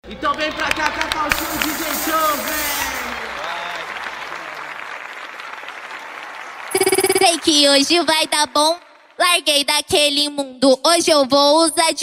Então vem pra cá, Cacau Show, DJ Show, vem! Sei que hoje vai dar bom. Larguei daquele mundo, hoje eu vou usar de